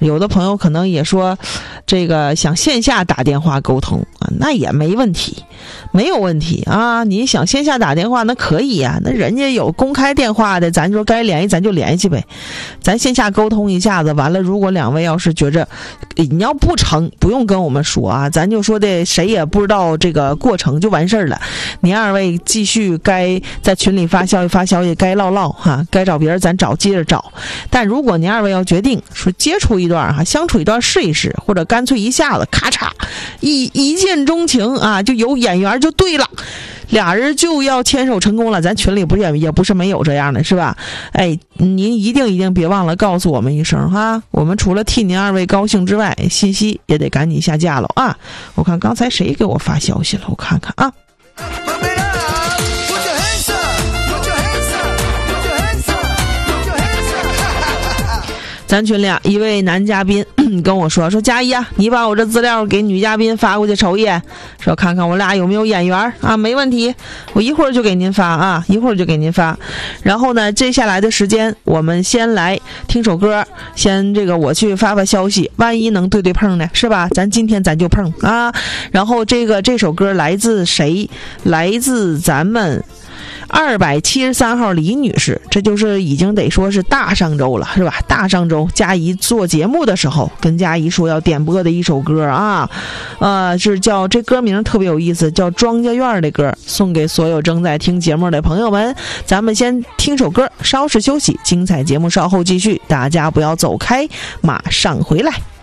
有的朋友可能也说这个想线下打电话沟通啊，那也没问题，没有问题啊。你想线下打电话那可以啊，那人家有公开电话的，咱说该联系咱就联系呗，咱线下沟通一下子，完了如果两位要是觉着你要不成不用跟我们说啊，咱就说的谁也不知道这个过程就完事儿了。您二位继续该在群里发消息该唠哈，该找别人咱接着找。但如果您二位要决定说接触一段哈，相处一段试一试，或者干脆一下子咔嚓一见钟情啊，就有眼缘就对了，俩人就要牵手成功了，咱群里不是也不是没有这样的，是吧？哎，您一定别忘了告诉我们一声哈，我们除了替您二位高兴之外，信息也得赶紧下架了啊！我看刚才谁给我发消息了，我看看啊。咱群里一位男嘉宾跟我说佳怡啊，你把我这资料给女嘉宾发过去瞅一眼，说看看我俩有没有眼缘啊，没问题，我一会儿就给您发啊，一会儿就给您发。然后呢，接下来的时间我们先来听首歌，先这个我去发消息，万一能对碰呢，是吧？今天咱就碰啊。然后这首歌来自谁？来自咱们273号李女士，这就是已经得说是大上周了，是吧？大上周佳怡做节目的时候跟佳怡说要点播的一首歌啊，是叫这歌名特别有意思，叫庄稼院的歌，送给所有正在听节目的朋友们。咱们先听首歌，稍事休息，精彩节目稍后继续，大家不要走开，马上回来。